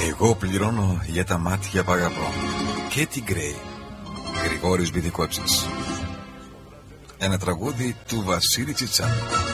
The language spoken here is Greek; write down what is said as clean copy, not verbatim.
Εγώ πληρώνω για τα μάτια που αγαπώ. Κέτι Γκρέι, Γρηγόρης Μπιδικότσης. Ένα τραγούδι του Βασίλη Τσιτσά.